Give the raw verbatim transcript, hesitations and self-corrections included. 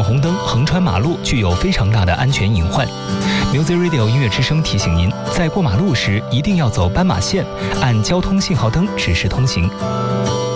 红灯横穿马路具有非常大的安全隐患。Music Radio 音乐之声提醒您，在过马路时一定要走斑马线，按交通信号灯指示通行。